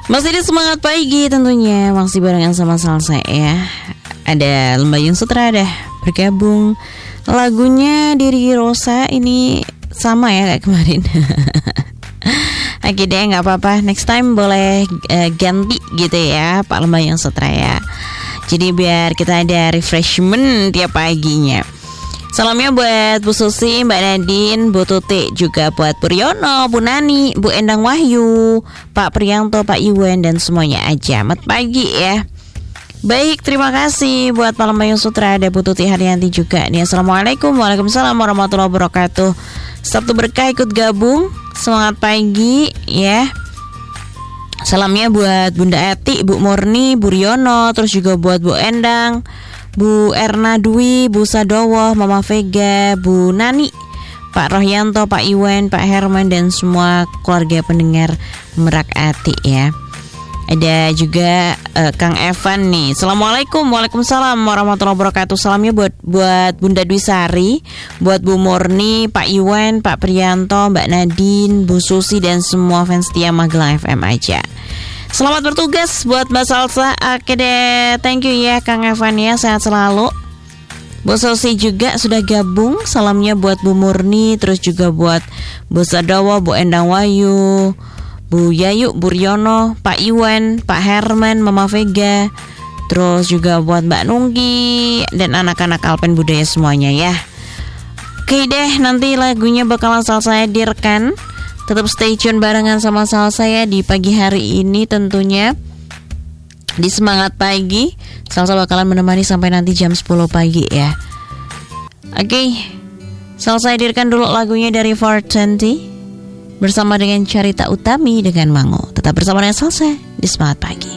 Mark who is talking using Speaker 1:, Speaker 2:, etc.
Speaker 1: Masih di semangat pagi tentunya, masih barengan sama Salsa ya. Ada Lembayung Sutra dah bergabung. Lagunya Diri Rosa ini sama ya kayak kemarin. Oke deh, nggak apa-apa. Next time boleh ganti gitu ya, Pak Lembayung Sutra ya. Jadi biar kita ada refreshment tiap paginya. Salamnya buat Bu Susi, Mbak Nadine, Bu Tuti, juga buat Bu Riono, Bu Nani, Bu Endang Wahyu, Pak Priyanto, Pak Iwan, dan semuanya aja. Selamat pagi ya. Baik, terima kasih buat Pak Lembayung Sutra, ada Bu Tuti Haryanti juga nih. Assalamualaikum, waalaikumsalam warahmatullahi wabarakatuh. Sabtu berkah ikut gabung, semangat pagi ya. Salamnya buat Bunda Eti, Bu Murni, Bu Riono, terus juga buat Bu Endang, Bu Erna Dwi, Bu Sadowo, Mama Vega, Bu Nani, Pak Rohyanto, Pak Iwan, Pak Herman, dan semua keluarga pendengar Merak Ati ya. Ada juga Kang Evan nih. Assalamualaikum, waalaikumsalam warahmatullahi wabarakatuh. Salamnya buat Bunda Dwi Sari, buat Bu Murni, Pak Iwan, Pak Priyanto, Mbak Nadine, Bu Susi, dan semua fans setia Magelang FM aja. Selamat bertugas buat Mbak Salsa. Oke deh, thank you ya Kang Evan ya, sehat selalu. Bu Susi juga sudah gabung. Salamnya buat Bu Murni, terus juga buat Bu Sadowo, Bu Endang Wahyu, Bu Yayu, Bu Riono, Pak Iwan, Pak Herman, Mama Vega, terus juga buat Mbak Nunggi dan anak-anak Alpen Budaya semuanya ya. Oke deh, nanti lagunya bakalan Salsa hadirkan. Tetap stay tune barengan sama Salsa ya di pagi hari ini tentunya. Di Semangat Pagi, Salsa bakalan menemani sampai nanti jam 10 pagi ya. Oke, Salsa hadirkan dulu lagunya dari 420 bersama dengan Carita Utami dengan Mango. Tetap bersama dengan Salsa di Semangat Pagi.